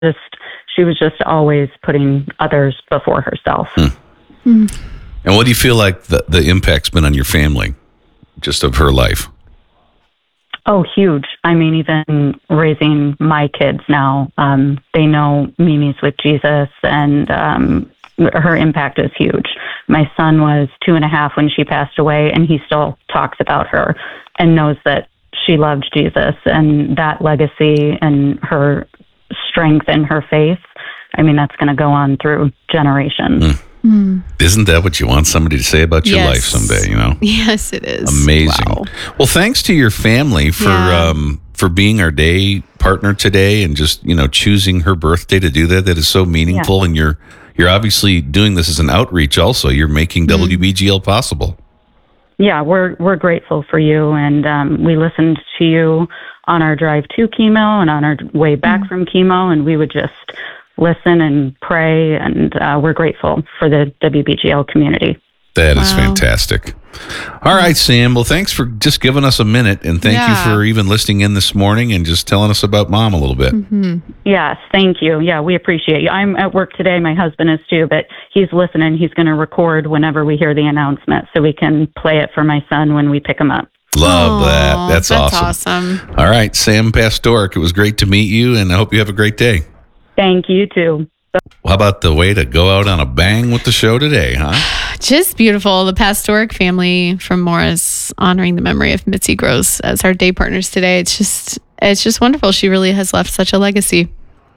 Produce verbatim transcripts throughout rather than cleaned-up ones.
just, she was just always putting others before herself. Hmm. Mm. And what do you feel like the, the impact's been on your family, just of her life? Oh, huge. I mean, even raising my kids now, um, they know Mimi's with Jesus, and um, her impact is huge. My son was two and a half when she passed away, and he still talks about her and knows that she loved Jesus, and that legacy and her strength in her faith, I mean, that's going to go on through generations. Mm. Mm. Isn't that what you want somebody to say about your yes. life someday, you know? Yes, it is. Amazing. Wow. Well, thanks to your family for yeah. um, for being our day partner today, and just, you know, choosing her birthday to do that. That is so meaningful. Yeah. And you're you're obviously doing this as an outreach also. You're making mm. W B G L possible. Yeah, we're we're grateful for you, and um, we listened to you on our drive to chemo and on our way back mm. from chemo, and we would just listen and pray, and uh, we're grateful for the W B G L community. That is wow. fantastic. All right, Sam. Well, thanks for just giving us a minute, and thank yeah. you for even listening in this morning and just telling us about Mom a little bit. Mm-hmm. Yes, thank you. Yeah, we appreciate you. I'm at work today. My husband is too, but he's listening. He's going to record whenever we hear the announcement so we can play it for my son when we pick him up. Love Aww, that. That's, that's awesome. awesome. All right, Sam Pastoric, it was great to meet you, and I hope you have a great day. Thank you, too. How about the way to go out on a bang with the show today, huh? Just beautiful. The Pastoric family from Morris honoring the memory of Mitzi Gross as our day partners today. It's just, it's just wonderful. She really has left such a legacy.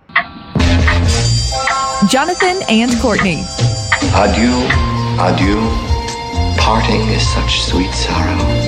Jonathan and Courtney. Adieu, adieu. Parting is such sweet sorrow.